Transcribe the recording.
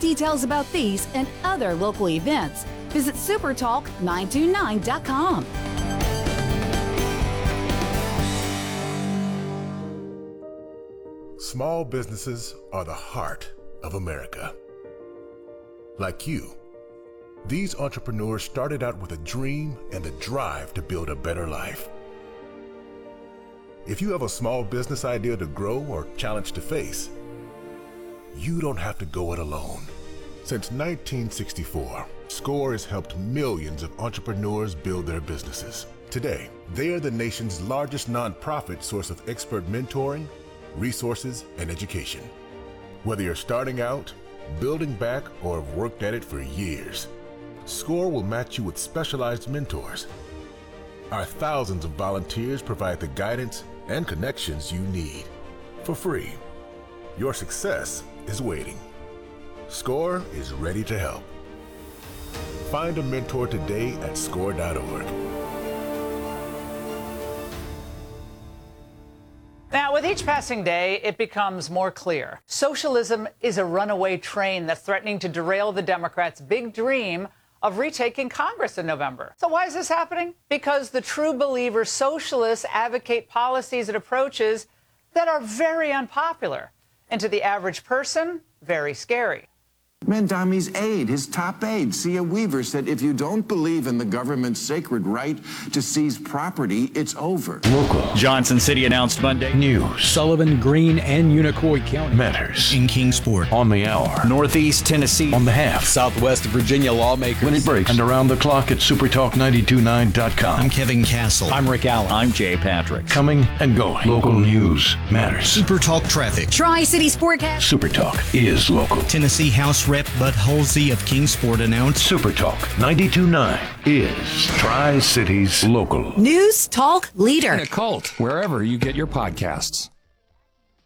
details about these and other local events, visit supertalk929.com. Small businesses are the heart of America. Like you, these entrepreneurs started out with a dream and the drive to build a better life. If you have a small business idea to grow or challenge to face, you don't have to go it alone. Since 1964, SCORE has helped millions of entrepreneurs build their businesses. Today, they are the nation's largest nonprofit source of expert mentoring, resources, and education. Whether you're starting out, building back, or have worked at it for years, SCORE will match you with specialized mentors. Our thousands of volunteers provide the guidance and connections you need for free. Your success is waiting. SCORE is ready to help. Find a mentor today at SCORE.org. Now, with each passing day, it becomes more clear. Socialism is a runaway train that's threatening to derail the Democrats' big dream of retaking Congress in November. So why is this happening? Because the true believer socialists advocate policies and approaches that are very unpopular, and to the average person, very scary. Mandami's aide, his top aide, Sia Weaver, said if you don't believe in the government's sacred right to seize property, it's over. Local. Johnson City announced Monday. News. Sullivan, Greene, and Unicoi County. Matters. In Kingsport. On the hour. Northeast Tennessee. On the half. Southwest Virginia lawmakers. When it breaks. And around the clock at supertalk929.com. I'm Kevin Castle. I'm Rick Allen. I'm Jay Patrick. Coming and going. Local news matters. Supertalk Traffic. Tri-City Sportcast. Supertalk is local. Tennessee House Rep Bud Halsey of Kingsport announced Supertalk 92.9 is Tri-Cities local. News Talk Leader. And a cult, wherever you get your podcasts.